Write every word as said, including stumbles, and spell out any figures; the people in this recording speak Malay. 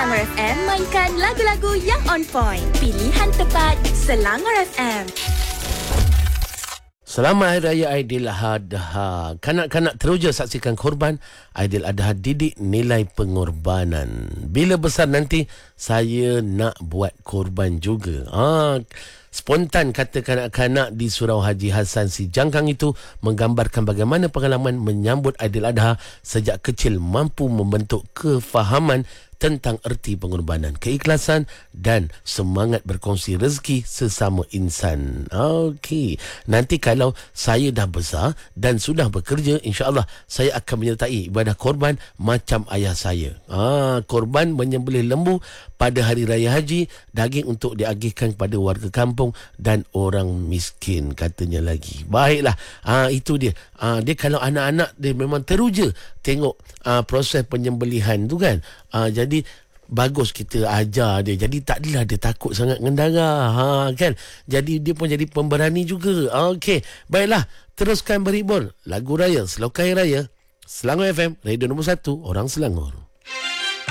Selangor F M mainkan lagu-lagu yang on point. Pilihan tepat Selangor F M. Selamat Hari Raya Aidiladha. Kanak-kanak teruja saksikan korban Aidiladha, didik nilai pengorbanan. Bila besar nanti saya nak buat korban juga. Ah, spontan kata kanak-kanak di Surau Haji Hassan Si Jangkang itu menggambarkan bagaimana pengalaman menyambut Aidiladha sejak kecil mampu membentuk kefahaman tentang erti pengorbanan, keikhlasan dan semangat berkongsi rezeki sesama insan. Okey, nanti kalau saya dah besar dan sudah bekerja, insya-Allah saya akan menyertai ibadah korban macam ayah saya. Ah, korban menyembelih lembu pada hari raya haji, daging untuk diagihkan kepada warga kampung dan orang miskin, katanya lagi. Baiklah, ah, itu dia. Ah, dia kalau anak-anak dia memang teruja tengok ah, proses penyembelihan tu kan. Ah, jadi bagus kita ajar dia. Jadi tak adalah dia takut sangat ngendara. Ha, kan? Jadi dia pun jadi pemberani juga. Okey. Baiklah. Teruskan berhibur. Lagu raya, Selokai Raya. Selangor F M, radio nombor satu, orang Selangor.